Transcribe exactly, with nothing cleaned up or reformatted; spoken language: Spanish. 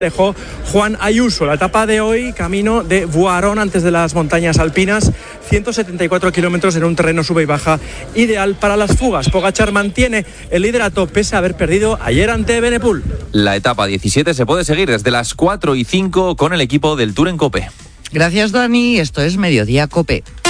Dejó Juan Ayuso. La etapa de hoy, camino de Voirón, antes de las montañas alpinas, ciento setenta y cuatro kilómetros en un terreno sube y baja, ideal para las fugas. Pogačar mantiene el liderato pese a haber perdido ayer ante Benepul. La etapa diecisiete se puede seguir desde las cuatro y cinco con el equipo del Tour en COPE. Gracias, Dani. Esto es Mediodía COPE.